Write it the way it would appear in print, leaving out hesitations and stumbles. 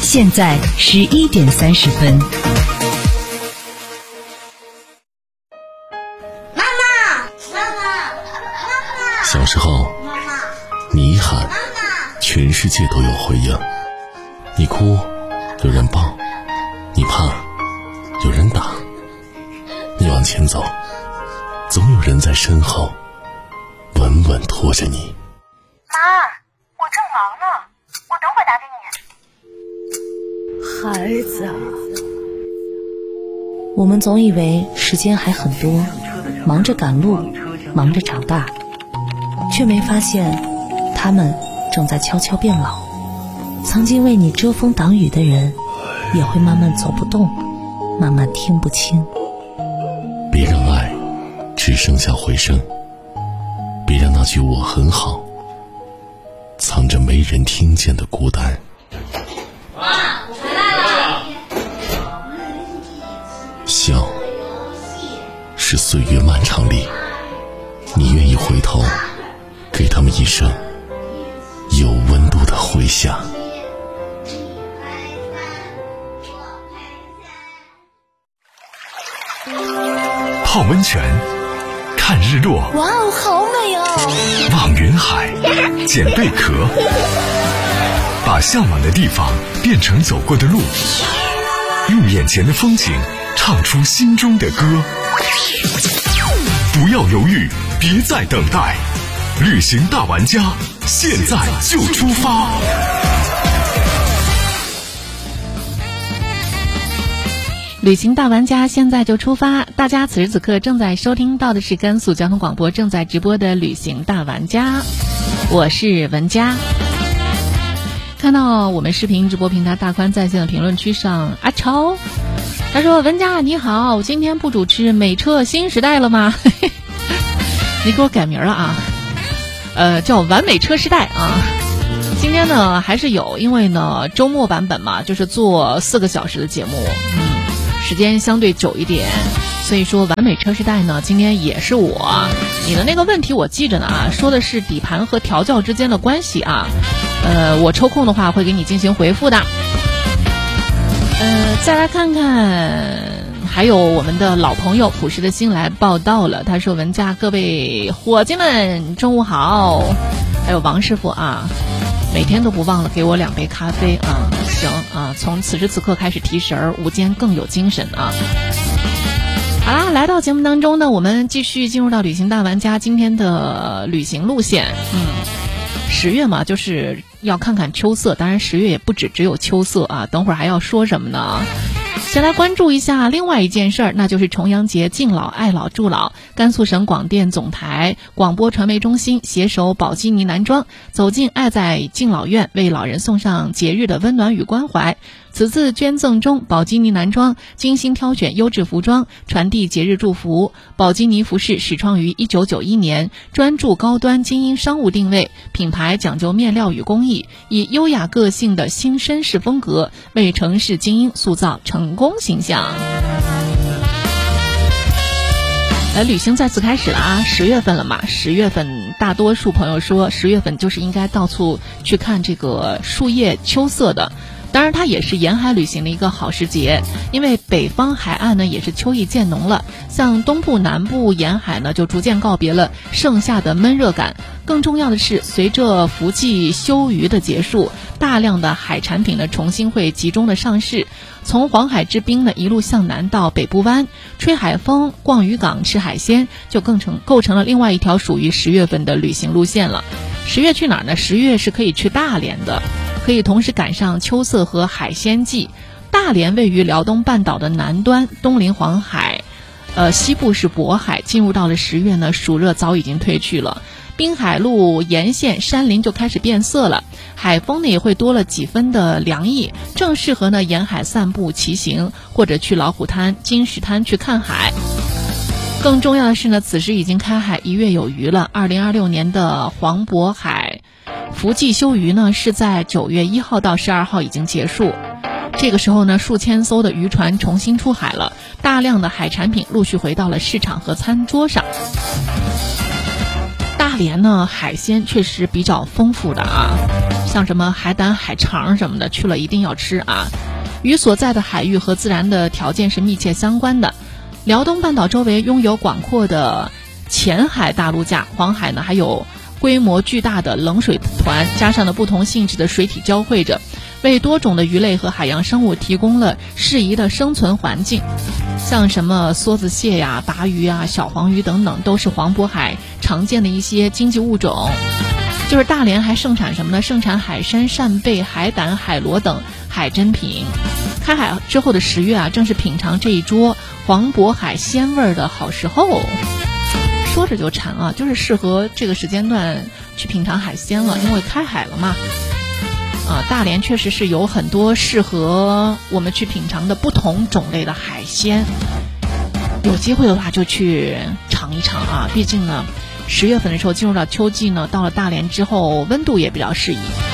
现在11:30。 妈妈， 小时候，你一喊，全世界都有回应。你哭，有人抱；你怕，有人打。你往前走，总有人在身后稳稳拖着你。 妈，我正忙呢，我等会儿打给你。孩子啊，我们总以为时间还很多，忙着赶路，忙着长大，却没发现他们正在悄悄变老。曾经为你遮风挡雨的人，也会慢慢走不动，慢慢听不清。 别让爱只剩下回声，别让那句我很好藏着没人听见的孤单。 哇，我回来了！ 笑是岁月漫长里，你愿意回头给他们一声有温度的回响。 泡温泉，看日落， 哇哦，好美哦！ 望云海，捡贝壳，把向往的地方变成走过的路，用眼前的风景唱出心中的歌。不要犹豫，别再等待，旅行大玩家现在就出发。 旅行大玩家现在就出发！大家此时此刻正在收听到的是甘肃交通广播正在直播的旅行大玩家，我是文佳。看到我们视频直播平台大宽在线的评论区上，阿超他说：“文佳你好，我今天不主持美车新时代了吗？”你给我改名了啊，叫完美车时代啊。今天呢还是有，因为呢周末版本嘛，就是做4个小时的节目，时间相对久一点，所以说完美车时代呢今天也是我。你的那个问题我记着呢啊，说的是底盘和调教之间的关系啊，我抽空的话会给你进行回复的。再来看看，还有我们的老朋友朴实的心来报道了，他说：“文佳，各位伙计们中午好。”还有王师傅啊，每天都不忘了给我2杯咖啡啊。行啊，从此时此刻开始提神，午间更有精神啊。好啦，来到节目当中呢，我们继续进入到旅行大玩家今天的旅行路线。10月嘛，就是要看看秋色，当然10月也不只有秋色啊。等会儿还要说什么呢？先来关注一下另外一件事儿，那就是重阳节敬老爱老助老。甘肃省广电总台广播传媒中心携手宝鸡尼男装，走进爱在敬老院，为老人送上节日的温暖与关怀。此次捐赠中，宝鸡尼男装精心挑选优质服装，传递节日祝福。宝鸡尼服饰始创于1991年，专注高端精英商务定位，品牌讲究面料与工艺，以优雅个性的新绅士风格，为城市精英塑造成功形象。旅行再次开始了啊！10月份了嘛，10月份大多数朋友说10月份就是应该到处去看这个树叶秋色的。当然它也是沿海旅行的一个好时节，因为北方海岸呢也是秋意渐浓了，像东部南部沿海呢就逐渐告别了盛夏的闷热感。更重要的是，随着伏季休渔的结束，大量的海产品呢重新会集中的上市。从黄海之滨呢一路向南到北部湾，吹海风、逛渔港、吃海鲜，就构成了另外一条属于10月份的旅行路线了。10月去哪儿呢？10月是可以去大连的，可以同时赶上秋色和海鲜季。大连位于辽东半岛的南端，东临黄海，西部是渤海。进入到了10月呢，暑热早已经退去了，滨海路沿线山林就开始变色了，海风呢也会多了几分的凉意，正适合呢沿海散步骑行，或者去老虎滩、金石滩去看海。更重要的是呢，此时已经开海1月有余了。2026年的黄渤海伏季休渔呢是在9月1号到12号已经结束。这个时候呢，数千艘的渔船重新出海了，大量的海产品陆续回到了市场和餐桌上。大连呢海鲜确实比较丰富的啊， 像什么海胆、海肠什么的，去了一定要吃啊。与所在的海域和自然的条件是密切相关的。辽东半岛周围拥有广阔的浅海大陆架，黄海呢还有规模巨大的冷水团，加上了不同性质的水体交汇着，为多种的鱼类和海洋生物提供了适宜的生存环境。像什么梭子蟹呀、鲅鱼啊、小黄鱼等等，都是黄渤海常见的一些经济物种。就是大连还盛产什么呢？盛产海参、扇贝、海胆、海螺等海珍品。开海之后的10月啊，正是品尝这一桌黄渤海鲜味的好时候。说着就馋啊，就是适合这个时间段去品尝海鲜了，因为开海了嘛。大连确实是有很多适合我们去品尝的不同种类的海鲜，有机会的话就去尝一尝啊。毕竟呢，10月份的时候进入到秋季呢，到了大连之后温度也比较适宜。